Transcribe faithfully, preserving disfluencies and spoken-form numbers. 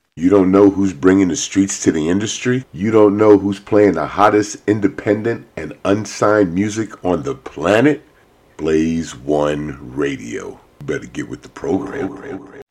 You don't know who's bringing the streets to the industry? You don't know who's playing the hottest independent and unsigned music on the planet? Blaze One Radio. Better get with the program.